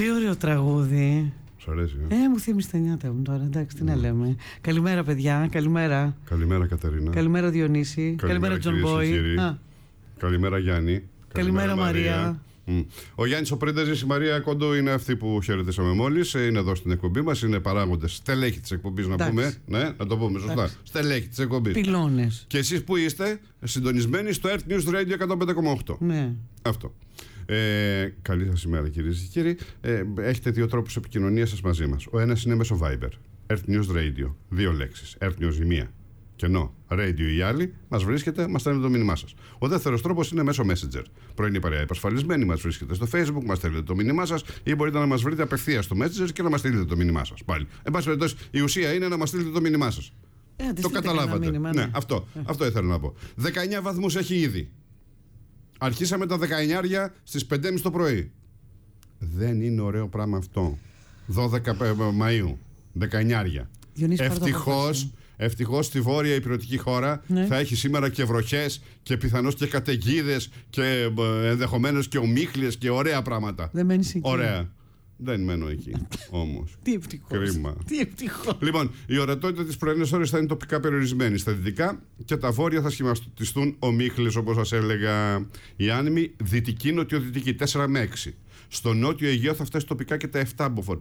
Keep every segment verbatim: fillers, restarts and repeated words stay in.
Τι ωραίο τραγούδι. Σου αρέσει, ε? Ε, μου θύμισε τα νιάτα μου τώρα. Εντάξει, τι να λέμε. Καλημέρα, παιδιά. Καλημέρα. Καλημέρα, Κατερίνα. Καλημέρα, Διονύση. Καλημέρα, Τζον Μπόι. Καλημέρα, Γιάννη. Καλημέρα, Μαρία. Mm. Ο Γιάννης ο Πρίντεζης, η Μαρία Κόντο είναι αυτή που χαιρετήσαμε μόλις. Είναι εδώ στην εκπομπή μας. Είναι παράγοντες, στελέχη της εκπομπής, να πούμε. Ναι, να το πούμε σωστά. Εντάξει. Στελέχη της εκπομπής. Πυλώνες. Και εσείς που είστε συντονισμένοι στο Earth News Radio εκατόν πέντε κόμμα οκτώ. Ναι. Αυτό. Ε, καλή σας ημέρα, κυρίες και κύριοι. Ε, έχετε δύο τρόπους επικοινωνίας σας μαζί μας. Ο ένας είναι μέσω Viber. Earth News Radio. Δύο λέξεις. Earth News η μία. Κενό, radio η άλλη, μας βρίσκεται, μας στέλνετε το μήνυμά σας. Ο δεύτερος τρόπος είναι μέσω Messenger. Πρωινή παρέα υπασφαλισμένη, μας βρίσκεται στο Facebook, μας στέλνετε το μήνυμά σας ή μπορείτε να μας βρείτε απευθείας στο Messenger και να μας στείλετε το μήνυμά σας. Πάλι. Εν πάση περιπτώσει, η ουσία είναι να μας στείλετε το μήνυμά σας. Ε, το καταλάβατε. Μήνυμα, ναι, ναι. αυτό, ε. αυτό ήθελα να πω. δεκαεννιά βαθμούς έχει ήδη. Αρχίσαμε τα δεκαεννιά στις πέντε και μισή το πρωί. Δεν είναι ωραίο πράγμα αυτό. δώδεκα Μαΐου. δεκαεννιά. Ευτυχώς. Ευτυχώς στη βόρεια υπηρετική χώρα ναι. θα έχει σήμερα και βροχές και πιθανώς και καταιγίδες και ενδεχομένως και ομίχλιες και ωραία πράγματα. Δεν μένεις εκεί. Ωραία. Δεν μένω εκεί όμως. Τι ευτυχώς. Κρίμα. Τι ευτυχώς. Λοιπόν, η ορατότητα της πρωινής ώρες θα είναι τοπικά περιορισμένη. Στα δυτικά και τα βόρεια θα σχηματιστούν ομίχλιες, όπως σας έλεγα. Η άνεμη δυτική νοτιοδυτική τέσσερα με έξι. Στο νότιο Αιγαίο θα φτάσει τοπικά και τα επτά μποφόρ.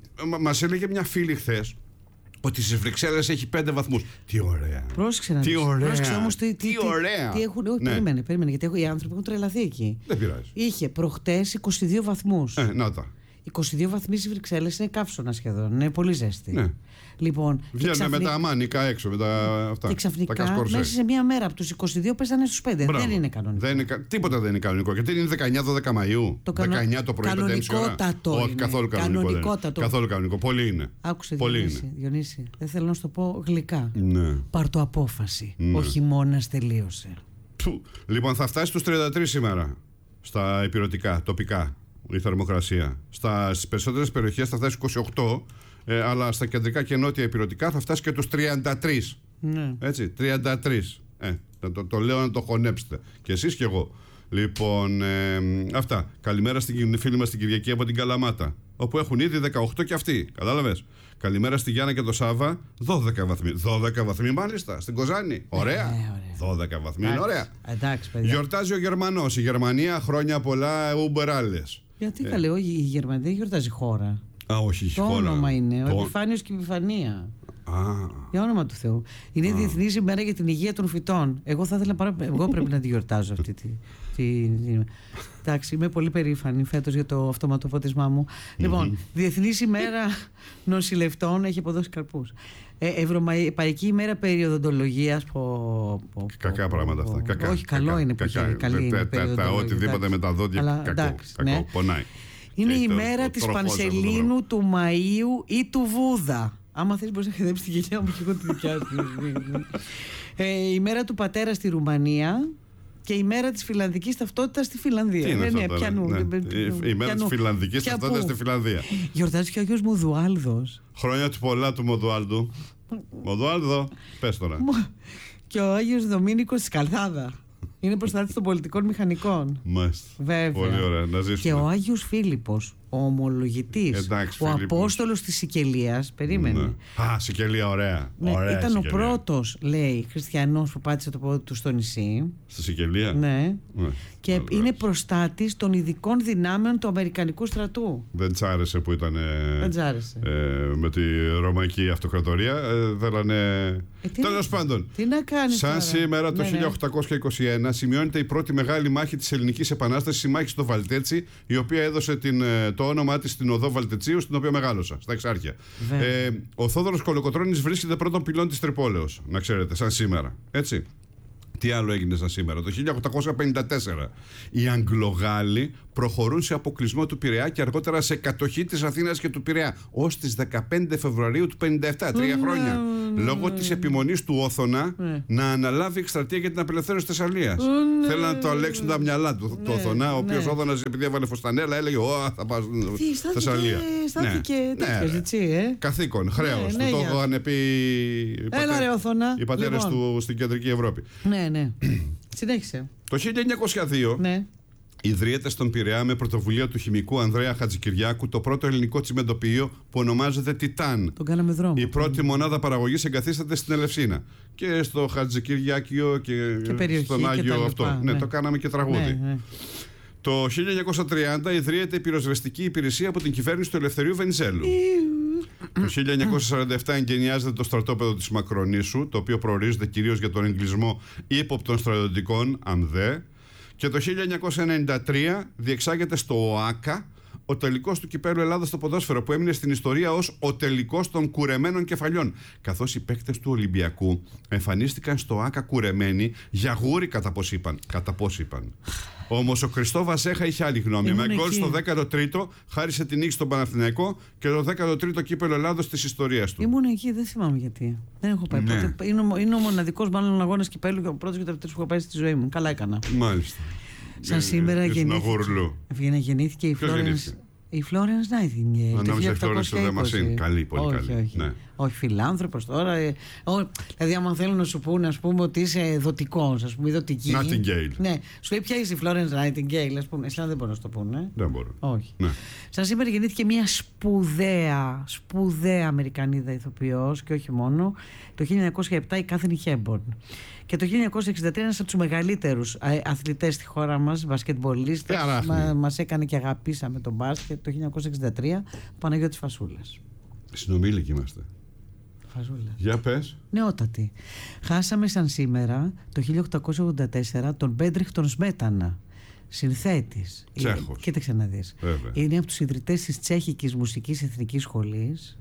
Μας έλεγε μια φίλη χθες ότι στις Βρυξέλλες έχει πέντε βαθμούς. Τι ωραία. Πρόσεξε να τι δεις. ωραία. Πρόσεξε όμως τι, τι, τι ωραία. Τι, τι έχουν, όχι, ναι. περίμενε, περίμενε, γιατί οι άνθρωποι έχουν τρελαθεί εκεί. Δεν πειράζει. Είχε προχτές είκοσι δύο βαθμούς. Ε, να τα. είκοσι δύο βαθμοί στις Βρυξέλλες είναι καύσωνα σχεδόν. Είναι πολύ ζέστη. Ναι. Λοιπόν, βγαίνουν ξαφνι... με τα αμάνικα έξω, με τα αυτά. Και ξαφνικά μέσα σε μία μέρα από τους είκοσι δύο πέσανε στους πέντε. Μπράβο. Δεν είναι κανονικό. Δεν είναι, τίποτα δεν είναι κανονικό. Γιατί είναι δεκαεννιά δώδεκα Μαΐου. Το κανο... δεκαεννιά το πρωί, κανονικότατο. Όχι, καθόλου κανονικό. Κανονικότατο. Καθόλου κανονικό. Πολύ είναι. Άκουσε, Πολύ Διονύση, είναι. Διονύση. Δεν θέλω να σου το πω γλυκά. Ναι. Πάρ' το απόφαση. Ναι. Ο χειμώνας τελείωσε. Που. Λοιπόν, θα φτάσει στους τριάντα τρεις σήμερα στα υπηρετικά, τοπικά. Η θερμοκρασία. Στις περισσότερες περιοχές θα φτάσει είκοσι οκτώ, ε, αλλά στα κεντρικά και νότια υπηρετικά θα φτάσει και τους τριάντα τρεις. Ναι. Έτσι, τριάντα τρεις. Ε, το, το λέω να το χωνέψετε. Και εσείς και εγώ. Λοιπόν, ε, αυτά. Καλημέρα στην φίλη μας την Κυριακή από την Καλαμάτα, όπου έχουν ήδη δεκαοκτώ και αυτοί. Κατάλαβες. Καλημέρα στη Γιάννα και το Σάβα, δώδεκα βαθμοί. δώδεκα βαθμοί μάλιστα. Στην Κοζάνη. Ωραία. Ε, ωραία. δώδεκα βαθμοί είναι ωραία. Εντάξει, παιδιά. Γιορτάζει ο Γερμανός. Η Γερμανία χρόνια πολλά ουμπεράλες. Γιατί ε. καλέ, όχι, η Γερμανία δεν γιορτάζει χώρα. Α, όχι, η το χώρα. Το όνομα είναι. Το... Ο Επιφάνιος και η Επιφανία. Α. Για όνομα του Θεού. Είναι Διεθνής ημέρα για την υγεία των φυτών. Εγώ θα ήθελα πάρα... Εγώ πρέπει να τη γιορτάζω αυτή τη. τη... Εντάξει, είμαι πολύ περήφανη φέτος για το αυτοματοφώτισμά μου. Mm-hmm. Λοιπόν, Διεθνής ημέρα νοσηλευτών έχει αποδώσει καρπούς. Ε, Ευρωπαϊκή ημέρα περιοδοντολογίας. Πο, πο, κακά πο, πράγματα αυτά. Κακά, όχι, καλό κακά, είναι που κακά, έχει καλή τα, τα, τα οτιδήποτε με τα δόντια. Αλλά, κακό, εντάξει, κακό, ναι. Πονάει. Είναι η ημέρα της Πανσελίνου, του Μαΐου ή του Βούδα. Άμα θες μπορείς να χεδέψεις τη γελιά μου και εγώ τη δικιά σου. ε, η μέρα του πατέρα στη Ρουμανία και η μέρα της φιλανδικής ταυτότητας στη Φιλανδία. Τι είναι ναι, αυτό, ναι, πιανού, ναι. Ναι, η, η μέρα της φιλανδικής ταυτότητας στη Φιλανδία. Γιορτάζει και ο Άγιος Μοδουάλδος. Χρόνια του πολλά του Μοδουάλδου. Μοδουάλδο, πες τώρα. Και ο Άγιος Δομήνικος της Καλθάδα. Είναι προστάτης των πολιτικών μηχανικών. Μάλιστα. Βέβαια. Πολύ ωραία, να ζήσουμε. Και ο Άγιος Φίλιππος, ο ομολογητής, Εντάξει, ο Φίλιππος. Απόστολος της Σικελίας. Περίμενε. Ναι. Α, Σικελία, ωραία. Ναι, ωραία ήταν Σικελία. ο πρώτος, λέει, χριστιανός που πάτησε το πόδι του στο νησί. Στη Σικελία. Ναι. ναι. Και Ωραία. είναι προστάτης των ειδικών δυνάμεων του Αμερικανικού στρατού. Δεν τσ' άρεσε που ήταν. Δεν τσ' άρεσε. Ε, με τη Ρωμαϊκή Αυτοκρατορία. Ε, θέλανε. Ε, Τέλος πάντων. Τι να κάνει. Σαν τώρα. σήμερα το ναι, χίλια οκτακόσια είκοσι ένα σημειώνεται η πρώτη μεγάλη μάχη της Ελληνικής Επανάστασης, η μάχη στο Βαλτέτσι, η οποία έδωσε την, το όνομά της στην οδό Βαλτετσίου, στην οποία μεγάλωσα, στα Εξάρχεια. Ε, ο Θόδωρος Κολοκοτρώνης βρίσκεται πρώτον πυλών της Τρυπόλεως, να ξέρετε, σαν σήμερα. Έτσι. Τι άλλο έγινε σαν σήμερα? Το χίλια οκτακόσια πενήντα τέσσερα οι Αγγλογάλοι προχωρούν σε αποκλεισμό του Πειραιά και αργότερα σε κατοχή της Αθήνας και του Πειραιά ως τις δεκαπέντε Φεβρουαρίου του πενήντα επτά, τρία χρόνια. Λόγω της επιμονής του Όθωνα να αναλάβει εκστρατεία για την απελευθέρωση της Θεσσαλίας. Θέλουν να το αλέξουν τα μυαλά του το Όθωνα, ο οποίος Όθωνας, επειδή έβαλε φωστανέλα, έλεγε Ω, θα πάω στην Θεσσαλία. Στάθηκε τέτοιος, έτσι, ε. Καθήκον, χρέος. Του το είχαν πει οι πατέρες του στην κεντρική Ευρώπη. Ναι, ναι. Συνέχισε. Το χίλια εννιακόσια δύο ναι. Ιδρύεται στον Πειραιά με πρωτοβουλία του χημικού Ανδρέα Χατζικυριάκου το πρώτο ελληνικό τσιμεντοποιείο που ονομάζεται Τιτάν. Τον κάναμε δρόμο. Η πρώτη μονάδα παραγωγής εγκαθίσταται στην Ελευσίνα. Και στο Χατζικυριάκιο και, και περιοχή, στον Άγιο και αυτό. Ναι. ναι, το κάναμε και τραγούδι. Ναι, ναι. Το χίλια εννιακόσια τριάντα ιδρύεται η πυροσβεστική υπηρεσία από την κυβέρνηση του Ελευθερίου Βενιζέλου. Το χίλια εννιακόσια σαράντα επτά εγκαινιάζεται το στρατόπεδο της Μακρονήσου, το οποίο προορίζεται κυρίως για τον εγκλισμό ύποπτων στρατιωτικών ΑΜΔΕ. Και το χίλια εννιακόσια ενενήντα τρία διεξάγεται στο ΟΑΚΑ ο τελικός του Κυπέλλου Ελλάδας στο ποδόσφαιρο, που έμεινε στην ιστορία ως ο τελικός των κουρεμένων κεφαλιών. Καθώς οι παίκτες του Ολυμπιακού εμφανίστηκαν στο ΟΑΚΑ κουρεμένοι για γούρι, κατά πώς είπαν. Κατά πώς είπαν. Όμως ο Χριστό Βασέχα είχε άλλη γνώμη. Ήμουν με γκολ εκεί. στο δέκατο τρίτο χάρισε την νίκη στον Παναθηναϊκό και το δέκατο τρίτο Κύπελλο Ελλάδος της ιστορίας του. Ήμουν εκεί, δεν θυμάμαι γιατί. Δεν έχω πάει. Ναι. Ποτέ. Είναι, ο- είναι ο μοναδικός μάλλον αγώνας κυπέλλου και ο πρώτος και ο τελευταίος που έχω πάει στη ζωή μου. Καλά έκανα. Μάλιστα. Σαν Ε, σήμερα ήσουν γεννήθηκε, αγούρλου. Βγαίνει- γεννήθηκε η Ποιος Florence. γεννήθηκε? Η Florence Nightingale. το Ανάμεσα η Florence χίλια και ο οκτακόσια είκοσι. Δεμασίν. Καλή, πολύ όχι, καλή. Όχι, Ναι. όχι, φιλάνθρωπος τώρα. Ε, ο, δηλαδή, άμα θέλουν να σου πούνε, ας πούμε, ότι είσαι δοτικός, ας πούμε, ή δοτική. Nightingale. Ναι, σου λέει ποια είσαι η Florence Nightingale, ας πούμε. Εσένα δεν μπορώ να σου το πούνε. Δεν μπορώ. Όχι. Ναι. Σαν σήμερα γεννήθηκε μια σπουδαία, σπουδαία Αμερικανίδα ηθοποιός και όχι μόνο, το χίλια εννιακόσια επτά η Κάθριν Χέμπορν. Και το χίλια εννιακόσια εξήντα τρία ένας από τους μεγαλύτερους ε, αθλητές στη χώρα μας, μπασκετμπολίστες, Και αράχνη. μα, μας έκανε και αγαπήσαμε τον μπάσκετ το χίλια εννιακόσια εξήντα τρία, Παναγιώτης Φασούλας. Συνομήλικοι είμαστε. Φασούλα. Για πες. Νεότατη. Χάσαμε σαν σήμερα το χίλια οκτακόσια ογδόντα τέσσερα τον Μπέντριχ τον Σμέτανα, συνθέτης. Τσέχος. Ε, Κοίταξε να δεις. Βέβαια. Είναι από τους ιδρυτές της Τσέχικης Μουσικής Εθνικής Σχολής,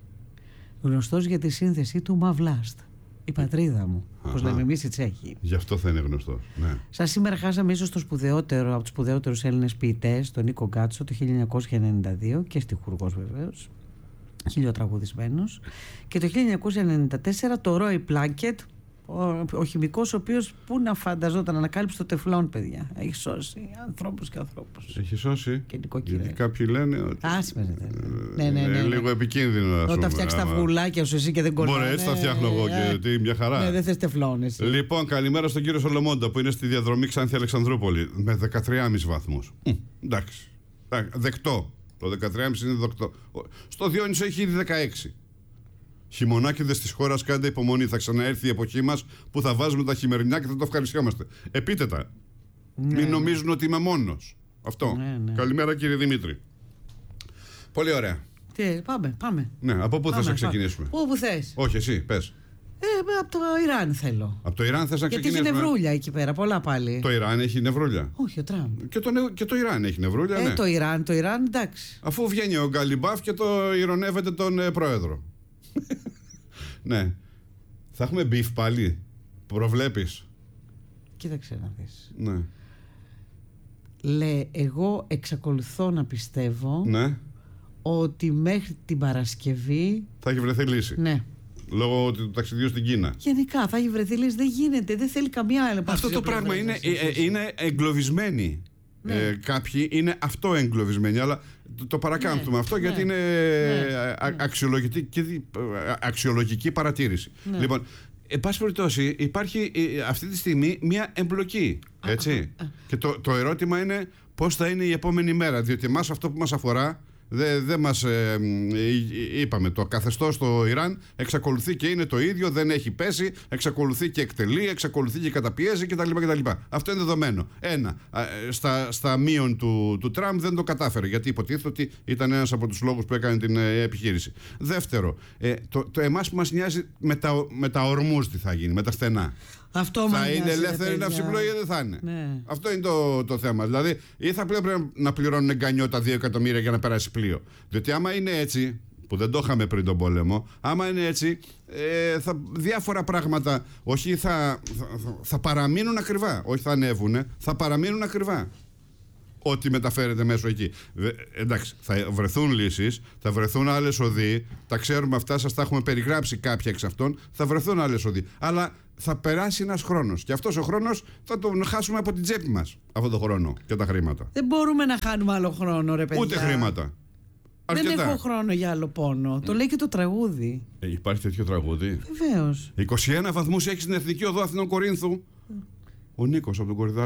γνωστός για τη σύνθεσή του Μαβλάστ. Η πατρίδα μου, όπως Αχα. λέμε εμείς οι Τσέχοι. Γι' αυτό θα είναι γνωστός. Ναι. Σαν σήμερα χάσαμε ίσως το σπουδαιότερο από τους σπουδαιότερους Έλληνες ποιητές, τον Νίκο Γκάτσο, το χίλια εννιακόσια ενενήντα δύο, και στιχουργός βεβαίως, χιλιοτραγουδισμένος. Και το χίλια εννιακόσια ενενήντα τέσσερα το Ρόι Πλάκετ, ο, ο χημικός, ο οποίος πού να φανταζόταν, ανακάλυψε το τεφλόν, παιδιά. Έχει σώσει ανθρώπους και ανθρώπους. Έχει σώσει. Και νοικοκυρέ. Γιατί κάποιοι λένε ότι Άσπερε. Ναι, ναι, ναι, είναι ναι. λίγο επικίνδυνο, ας πούμε. Όταν φτιάξει τα άμα- αυγουλάκια σου εσύ και δεν κολλάνε. Μπορεί, έτσι τα φτιάχνω εγώ και τι, μια χαρά. Ναι, δεν θες τεφλόν εσύ. Λοιπόν, καλημέρα στον κύριο Σολομόντα που είναι στη διαδρομή Ξάνθη Αλεξανδρούπολη με δεκατρία κόμμα πέντε βαθμούς. Μ, εντάξει. Εντάξει, δεκτό. Το δεκατρία κόμμα πέντε είναι δεκτό. Στο Διόνυσο έχει ήδη δεκαέξι. Χειμωνάκηδες της χώρας, κάντε υπομονή. Θα ξαναέρθει η εποχή μας που θα βάζουμε τα χειμερινιά και θα το ευχαριστιόμαστε. Επίτετα. Ναι. Μην νομίζουν ότι είμαι μόνος. Αυτό. Ναι, ναι. Καλημέρα κύριε Δημήτρη. Πολύ ωραία. Τι, πάμε, πάμε. Ναι, από πού θες Πάμε, να ξεκινήσουμε? πάμε. Όπου θες. Όχι, εσύ, πες. Ε, από το Ιράν θέλω. Από το Ιράν θες να Γιατί έχει ξεκινήσουμε? νευρούλια εκεί πέρα, πολλά πάλι. Το Ιράν έχει νευρούλια. Όχι, ο Τραμπ. Και το, νε- και το Ιράν έχει νευρούλια, Ε, ναι. το Ιράν, το Ιράν, εντάξει. Αφού βγαίνει ο Γκαλιμπάφ και το ηρωνεύεται τον ε, πρόεδρο. Ναι. Θα έχουμε μπιφ πάλι. Προβλέπεις? Κοίταξε να δεις. Ναι. Λέει, εγώ εξακολουθώ να πιστεύω Ναι. ότι μέχρι την Παρασκευή. Θα έχει βρεθεί λύση. Ναι. Λόγω του ταξιδιού στην Κίνα. Γενικά θα έχει βρεθεί λύση. Δεν γίνεται, δεν θέλει καμία άλλη. Αυτό το πράγμα είναι, ε, ε, είναι εγκλωβισμένοι. Ναι. Ε, κάποιοι είναι αυτό εγκλωβισμένοι, αλλά το, το παρακάμπτουμε Ναι, αυτό ναι, γιατί είναι ναι, α- ναι. αξιολογητική, αξιολογική παρατήρηση. Ναι. Λοιπόν, εν πάση περιπτώσει, υπάρχει ε, αυτή τη στιγμή μια εμπλοκή. Έτσι. α, α. Και το, το ερώτημα είναι πώς θα είναι η επόμενη μέρα. Διότι εμάς αυτό που μας αφορά. Δεν δε μας ε, ε, είπαμε, το καθεστώς στο Ιράν εξακολουθεί και είναι το ίδιο, δεν έχει πέσει, εξακολουθεί και εκτελεί, εξακολουθεί και καταπιέζει κτλ. κτλ. Αυτό είναι δεδομένο. Ένα, ε, στα, στα μείον του, του Τραμπ δεν το κατάφερε, γιατί υποτίθεται ότι ήταν ένας από τους λόγους που έκανε την ε, επιχείρηση. Δεύτερο, ε, το, το εμάς που μας νοιάζει με τα, με τα ορμούς τι θα γίνει, με τα στενά. Αυτό Θα μας είναι νοιάζει, ρε ελεύθερη παιδιά. ναυσιπλοεία ή δεν θα είναι? Ναι. Αυτό είναι το, το θέμα. Δηλαδή, ή θα πρέπει να πληρώνουν εγκανιό τα δύο εκατομμύρια για να περάσει πλοίο. Διότι άμα είναι έτσι, που δεν το είχαμε πριν τον πόλεμο, άμα είναι έτσι, ε, θα, διάφορα πράγματα όχι θα, θα, θα παραμείνουν ακριβά. Όχι θα ανέβουν, θα παραμείνουν ακριβά. Ό,τι μεταφέρεται μέσω εκεί. Δε, εντάξει, θα βρεθούν λύσεις, θα βρεθούν άλλες οδοί, τα ξέρουμε αυτά, σας τα έχουμε περιγράψει κάποια εξ αυτών, θα βρεθούν άλλες οδοί. Αλλά θα περάσει ένας χρόνος. Και αυτός ο χρόνος θα τον χάσουμε από την τσέπη μας, αυτόν τον χρόνο και τα χρήματα. Δεν μπορούμε να χάνουμε άλλο χρόνο, ρε παιδιά. Ούτε χρήματα. Δεν Αρκετά. έχω χρόνο για άλλο πόνο. Το λέει και το τραγούδι. Ε, υπάρχει τέτοιο τραγούδι. Βεβαίως. είκοσι ένα βαθμούς έχει στην Εθνική Οδό Αθηνών Κορίνθου. Ο Νίκος από τον Κορυδαλό.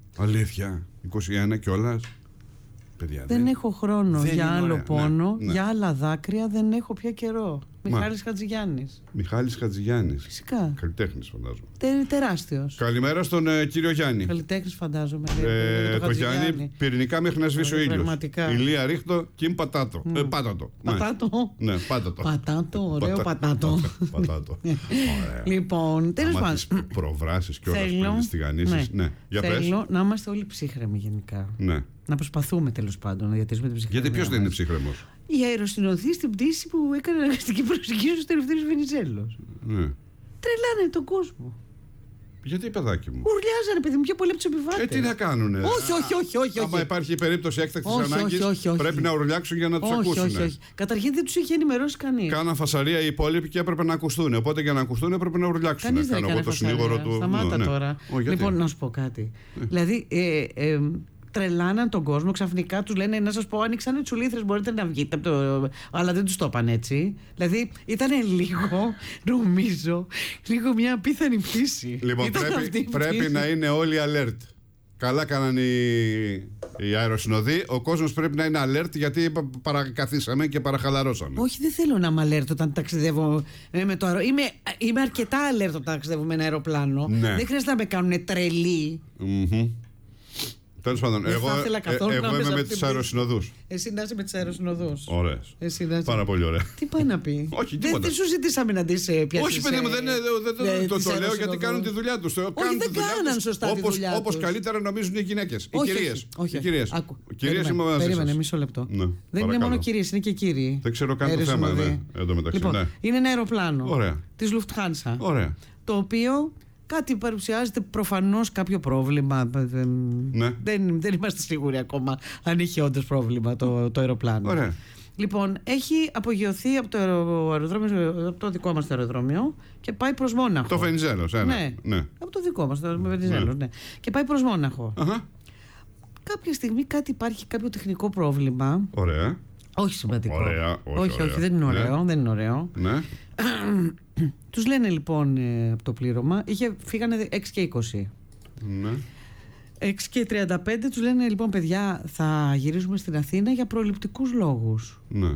Αλήθεια. είκοσι ένα κιόλας. Παιδιά, δεν, δεν έχω χρόνο δεν για άλλο ωραία. πόνο, ναι, ναι. για άλλα δάκρυα δεν έχω πια καιρό. Μιχάλης Χατζηγιάννης. Μιχάλης Χατζηγιάννης. Φυσικά. Καλλιτέχνης, φαντάζομαι. Τε, τεράστιος. Καλημέρα στον ε, κύριο Γιάννη. Καλλιτέχνης, φαντάζομαι. Ε, το, το Γιάννη, πυρηνικά μέχρι να σβήσει ο ήλιος. Ηλία ρίχτο, κιμ πατάτο. Mm. Ε, πάτατο. Πατάτο. Ναι, πάτατο. Πατάτο, ωραίο πατάτο. Πατάτο. Λοιπόν, τέλος πάντων. Προβράσεις και όλα τις τηγανίσεις. Ναι. Για πες. Θέλω να είμαστε όλοι ψύχρεμοι γενικά. Ναι. Να προσπαθούμε τέλος πάντων να διατηρήσουμε την ψυχραιμία. Γιατί ποιος δεν είναι ψύχρεμος? Η αεροσυνοδοί στην πτήση που έκανε αναγκαστική προσεγγίση στο Ελευθέριος Βενιζέλος. Ναι. Τρελάνε τον κόσμο. Γιατί, παιδάκι μου? Ουρλιάζανε, παιδί μου, πιο πολύ από τους επιβάτες. Ε, τι να κάνουνε. Όχι, όχι, όχι. όχι, όχι. Άμα υπάρχει περίπτωση έκτακτης ανάγκης, όχι, όχι, πρέπει να ουρλιάξουν για να τους όχι, ακούσουν. Όχι, όχι. Καταρχήν δεν τους είχε ενημερώσει κανείς. Κάναν φασαρία οι υπόλοιποι και έπρεπε να ακουστούν. Οπότε για να ακουστούν έπρεπε να ουρλιάξουν. Κανείς δεν έκανε το συνήγορο του. Σταμάτα ναι. τώρα. Ο, λοιπόν, να σου πω κάτι. Ε. Δηλαδή. Ε, ε, τρελάναν τον κόσμο, ξαφνικά τους λένε να σας πω, άνοιξαν οι τσουλήθρες, μπορείτε να βγείτε από το... Αλλά δεν τους το είπαν έτσι. Δηλαδή ήταν λίγο, νομίζω, λίγο μια απίθανη πτήση. Λοιπόν, πρέπει, πρέπει να είναι όλοι alert. Καλά κάναν οι, οι αεροσυνοδοί. Ο κόσμος πρέπει να είναι alert, γιατί παρακαθίσαμε και παραχαλαρώσαμε. Όχι, δεν θέλω να είμαι alert όταν ταξιδεύω με το αερο... είμαι, είμαι αρκετά alert όταν ταξιδεύω με ένα αεροπλάνο. Ναι. Δεν χρειάζεται να με κάνουν τρελή. Mm-hmm. Τέλος πάντων, εγώ, ε, εγώ είμαι με τις αεροσυνοδούς. Εσύ να είσαι με τις αεροσυνοδούς. Ωραίες. Εσύ να είσαι... Πάρα πολύ ωραία. Τι πάει να πει? Όχι, δεν, δεν σου ζητήσαμε να δεις πιάσεις. Όχι, παιδί μου, δεν, δεν, δεν, το, το λέω γιατί κάνουν τη δουλειά τους. Όχι, δεν κάναν σωστά τη όπως, δουλειά τους. Όπως καλύτερα νομίζουν οι γυναίκες. Οι όχι, κυρίες. Όχι, οι κυρίες. Άκου, κυρίες είμαι μαζί σας. Περίμενε, μισό λεπτό. Ναι, δεν παρακαλώ. Είναι μόνο κυρίες, είναι και κύριοι. Δεν ξέρω καν το θέμα. Ναι, εδώ μεταξύ, λοιπόν, ναι. Είναι ένα αεροπλάνο Ωραία. της Lufthansa. Ωραία. Το οποίο κάτι παρουσιάζεται προφανώς κάποιο πρόβλημα. Ναι. Δεν, δεν είμαστε σίγουροι ακόμα αν είχε όντως πρόβλημα το, το αεροπλάνο. Ωραία. Λοιπόν, έχει απογειωθεί από το, αεροδρόμιο, από το δικό μας το αεροδρόμιο και πάει προς Μόναχο. Το Βενιζέλος, ένα. Ναι. ναι. Από το δικό μας το Βενιζέλος, ναι. ναι. Και πάει προς Μόναχο. Αχα. Κάποια στιγμή κάτι υπάρχει, κάποιο τεχνικό πρόβλημα. Ωραία. Όχι σημαντικό. Ωραία, όχι, όχι, ωραία. όχι, δεν είναι ωραίο. Ναι. Δεν είναι ωραίο. Ναι. Τους λένε λοιπόν ε, από το πλήρωμα, είχε, φύγανε έξι και είκοσι. Ναι. έξι και τριάντα πέντε τους λένε λοιπόν, παιδιά, θα γυρίσουμε στην Αθήνα για προληπτικούς λόγους. Ναι.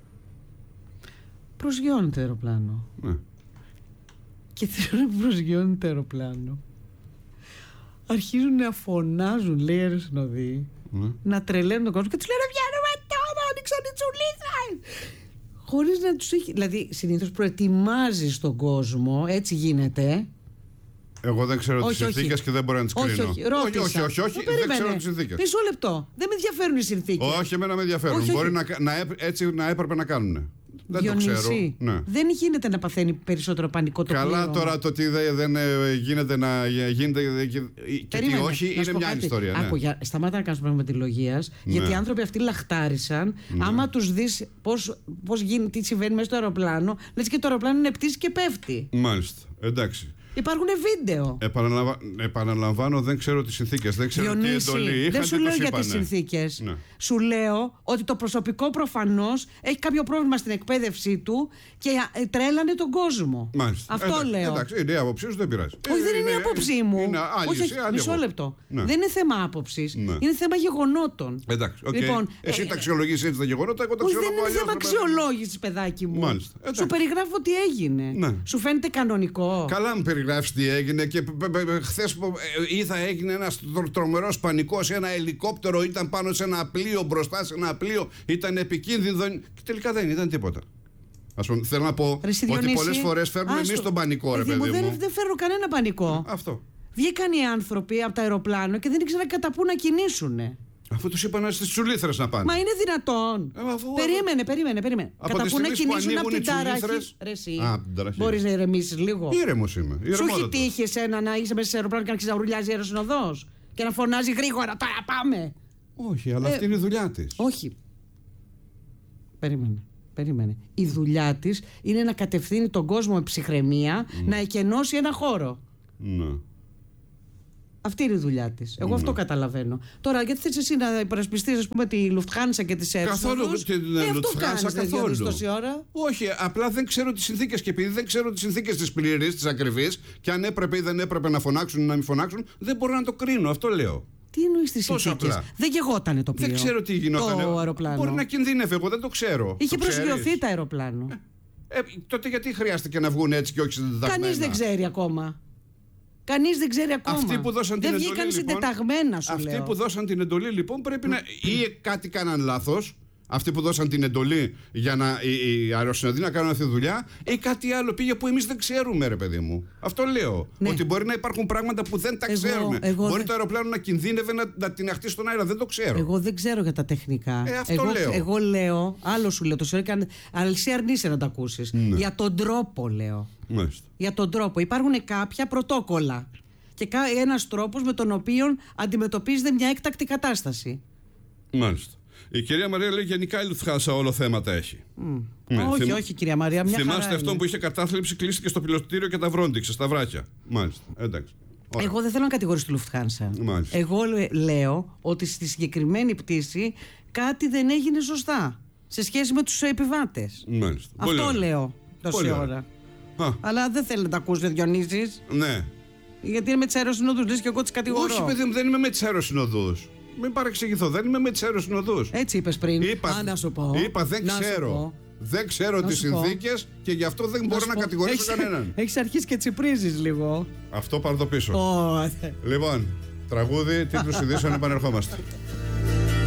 Προσγειώνει το αεροπλάνο. Ναι. Και την ώρα που προσγειώνει το αεροπλάνο, αρχίζουν να φωνάζουν, λέει, οι αεροσυνοδοί, ναι. να τρελαίνουν τον κόσμο και τους λένε βγαίνουμε τώρα, άνοιξαν οι τσουλήθρες. Χωρίς να τους έχει. Δηλαδή, συνήθως προετοιμάζεις τον κόσμο, έτσι γίνεται. Εγώ δεν ξέρω τις συνθήκες και δεν μπορώ να τις κρίνω. Όχι, όχι, ρώτησα. όχι, όχι, όχι, όχι δεν ξέρω τις συνθήκες. Μισό λεπτό. Δεν με ενδιαφέρουν οι συνθήκες. Όχι, εμένα με ενδιαφέρουν. Όχι, Μπορεί όχι. Να, να, έτσι να έπρεπε να κάνουν. Δεν Διονύση, το ξέρω. Ναι. Δεν γίνεται να παθαίνει περισσότερο πανικό το Καλά πλήρωμα. τώρα το τι δεν, δεν γίνεται να γίνεται και, και τι όχι είναι μια άλλη ιστορία. Άκου, Ναι. για, σταμάτα να κάνεις πραγματολογίας, Ναι. γιατί οι άνθρωποι αυτοί λαχτάρισαν. Ναι. Άμα τους δεις πώς, πώς γίνει, τι συμβαίνει μέσα στο αεροπλάνο, λες και το αεροπλάνο είναι πτήση και πέφτει. Μάλιστα. Εντάξει. Υπάρχουν βίντεο. Επαναλαμβα... Επαναλαμβάνω, δεν ξέρω τις συνθήκες. Δεν ξέρω Διονύση, τι εντολή είχαν. δεν σου τι λέω τους για τις είπανε. συνθήκες. Ναι. Σου λέω ότι το προσωπικό προφανώς έχει κάποιο πρόβλημα στην εκπαίδευσή του και ε, τρέλανε τον κόσμο. Μάλιστα. Αυτό εντάξει, λέω. Εντάξει, είναι η άποψή σου, δεν πειράζει. Όχι, δεν είναι η είναι, άποψή μου. Είναι άλλη, όχι, εσύ, άλλη μισό εγώ. λεπτό. Ναι. Δεν είναι θέμα άποψης. Ναι. Είναι θέμα γεγονότων. Εντάξει, okay. Λοιπόν, εσύ ε, τα αξιολογείς έτσι τα γεγονότα, εγώ τα όχι, δεν αξιολογώ είναι θέμα αλλιώς, αξιολόγηση, παιδάκι μου. Μάλιστα. Σου περιγράφω τι έγινε. Ναι. Σου φαίνεται κανονικό. Καλά μου περιγράφεις τι έγινε και χθες είδα έγινε ένας τρομερός πανικός σε ένα ελικόπτερο, ήταν πάνω σε ένα πλοίο, μπροστά σε ένα πλοίο, ήταν επικίνδυνο και τελικά δεν ήταν τίποτα. Ας πούμε, θέλω να πω Ρε, ότι πολλές φορές φέρνουμε εμείς τον πανικό, ρε παιδί μου. Δεν, δεν φέρνω κανένα πανικό. Αυτό. Βγήκαν οι άνθρωποι από το αεροπλάνο και δεν ήξεραν κατά πού να κινήσουνε. Αφού τους είπαν στις τσουλήθρες να πάνε. Μα είναι δυνατόν. Ε, αφού... Περίμενε, περίμενε, περίμενε. Από κατά τη πού να στιγμή που κινήσουν από ανοίγουν την οι ταραχή. τσουλήθρες- Ρε, εσύ. Α, την ταραχή. Μπορείς να ηρεμήσεις λίγο. Ήρεμος είμαι. Σου έχει ηρεμότατος. τύχει εσένα να είσαι μέσα σε αεροπλάνο και να αρχίσει να ουρλιάζει η αεροσυνοδός και να φωνάζει γρήγορα, τώρα πάμε. Όχι, αλλά Ε, αυτή είναι η δουλειά της. Όχι. Περίμενε. Περίμενε. Η δουλειά της είναι να κατευθύνει τον κόσμο με ψυχραιμία, Mm. να εκενώσει ένα χώρο. Ναι. Αυτή είναι η δουλειά της. Εγώ αυτό καταλαβαίνω. Τώρα, γιατί θες εσύ να υπερασπιστείς, ας πούμε, τη Lufthansa και τις Καθόλου αεροσυνοδούς? την Ε, αυτό Lufthansa, κάνεις, δεν καθόλου. διώχνεις τόση ώρα. Όχι, απλά δεν ξέρω τις συνθήκες και επειδή δεν ξέρω τις συνθήκες της πλήρης, της ακριβής και αν έπρεπε ή δεν έπρεπε να φωνάξουν ή να μην φωνάξουν, δεν μπορώ να το κρίνω. Αυτό λέω. Τι εννοείς τις συνθήκες? Δεν γεγότανε το πλοίο. Δεν ξέρω τι γινόταν. Το αεροπλάνο. Μπορεί να κινδύνευε, εγώ δεν το ξέρω. Είχε το προσγειωθεί το αεροπλάνο. Ε, τότε γιατί χρειάστηκε να βγουν έτσι και όχι συντεταγμένα? Κανείς δεν ξέρει ακόμα. Κανείς δεν ξέρει ακόμα. Αυτοί που δώσαν δεν την βγήκαν εντολή, συντεταγμένα, σου αυτοί λέω. που δώσαν την εντολή λοιπόν πρέπει να. Ή κάτι κάναν λάθος. Αυτοί που δώσαν την εντολή για να οι, οι αεροσυνοδοί να κάνουν αυτή τη δουλειά, ή κάτι άλλο πήγε που εμείς δεν ξέρουμε, ρε παιδί μου. Αυτό λέω. Ναι. Ότι μπορεί να υπάρχουν πράγματα που δεν τα εγώ, ξέρουμε. Εγώ μπορεί δεν... το αεροπλάνο να κινδύνευε να, να την αχτεί στον αέρα. Δεν το ξέρω. Εγώ δεν ξέρω για τα τεχνικά. Ε, αυτό εγώ, λέω. εγώ λέω, άλλο σου λέω, το ξέρω, αλλά εσύ αρνείσαι να τα ακούσεις. Ναι. Για τον τρόπο λέω. Μάλιστα. Για τον τρόπο. Υπάρχουν κάποια πρωτόκολλα. Και ένας τρόπος με τον οποίο αντιμετωπίζεται μια έκτακτη κατάσταση. Μάλιστα. Η κυρία Μαρία λέει γενικά η Λουφθάνσα όλο θέματα έχει. Mm. Ναι, όχι, θυμ... όχι κυρία Μαρία, μια θυμάστε χαρά αυτόν είναι. που είχε κατάθλιψη, κλείστηκε στο πιλωτήριο και τα βρόντιξε στα βράχια. Μάλιστα. Εντάξει. Ωραία. Εγώ δεν θέλω να κατηγορήσω τη Λουφθάνσα. Μάλιστα. Εγώ λέω ότι στη συγκεκριμένη πτήση κάτι δεν έγινε σωστά σε σχέση με τους επιβάτες. Μάλιστα. Αυτό Πολύ λέω τόση ώρα. Α. Αλλά δεν θέλει να τα ακούσει, Διονύσης. Ναι. Γιατί είναι με τις αεροσυνοδούς, λες και εγώ τις κατηγορώ. Όχι, παιδί μου, δεν είμαι με τις αεροσυνοδούς. Μην παρεξηγηθώ, δεν είμαι με τις αεροσυνοδούς. Έτσι είπες πριν. Είπα, Α, να σου πω. είπα δεν να ξέρω. Δεν ξέρω τις συνθήκες και γι' αυτό δεν να μπορώ να πω. κατηγορήσω έχεις, κανέναν. Έχεις αρχίσει και τσιπρίζεις λίγο. Αυτό πάρ' το πίσω. Oh. Λοιπόν, τραγούδι, τίτλους ειδήσεων, επανερχόμαστε.